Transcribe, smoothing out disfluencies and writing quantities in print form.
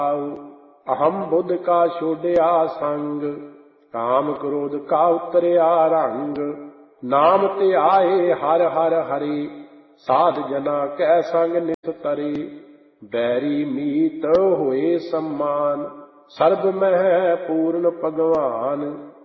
ਅਹਮ ਬੁੱਧ ਕਾ ਛੋੜਿਆ ਸੰਗ, ਕਾਮ ਕ੍ਰੋਧ ਕਾ ਉਤਰਿਆ ਰੰਗ। ਨਾਮ ਧਿਆਏ ਹਰਿ ਹਰਿ ਹਰਿ, ਸਾਧ ਜਨਾ ਕੈ ਸੰਗ ਨਿਤ ਤਰੇ। ਬੈਰੀ ਮੀਤ ਹੋਏ ਸਮਾਨ, ਸਰਬ ਮਹਿ ਪੂਰਨ ਭਗਵਾਨ।